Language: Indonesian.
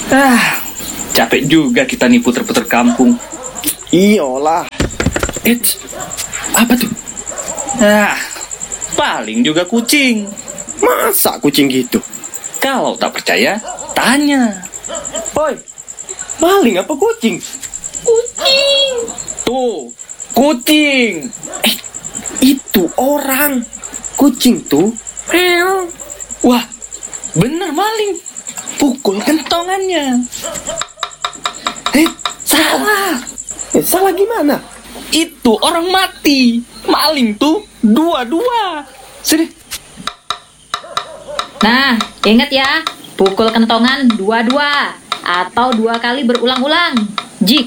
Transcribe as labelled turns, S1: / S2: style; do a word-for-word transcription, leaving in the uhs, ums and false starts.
S1: Ah, capek juga kita nih puter-puter kampung.
S2: Iyalah.
S1: Eits, apa tuh? Ah, paling juga kucing.
S2: Masa kucing gitu?
S1: Kalau tak percaya, tanya.
S2: Oi, maling apa kucing?
S1: Kucing. Tuh, kucing.
S2: Eh, itu orang. Kucing tuh.
S1: Meow. Wah, bener maling. Pukul kentongannya.
S2: Eh,
S1: Salah.
S2: eh, salah gimana?
S1: Itu orang mati. Maling tuh dua-dua. Sini.
S3: Nah, ingat ya, pukul kentongan dua-dua atau dua kali berulang-ulang. Jika